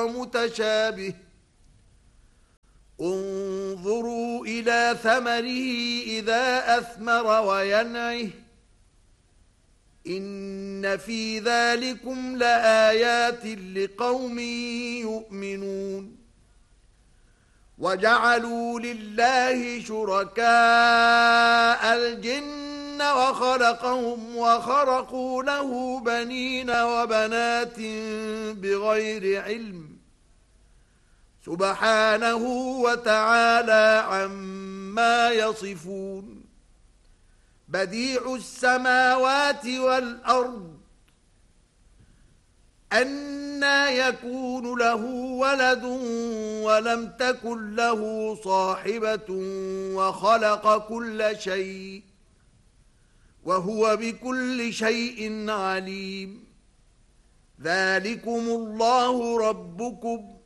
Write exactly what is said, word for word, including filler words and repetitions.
غير متشابه انظروا إلى ثمره إذا أثمر وينعه إن في ذلكم لآيات لقوم يؤمنون وجعلوا لله شركاء الجن وخلقهم وخرقوا له بنين وبنات بغير علم سبحانه وتعالى عما يصفون بديع السماوات والأرض أنى يكون له ولد ولم تكن له صاحبة وخلق كل شيء وهو بكل شيء عليم ذلكم الله ربكم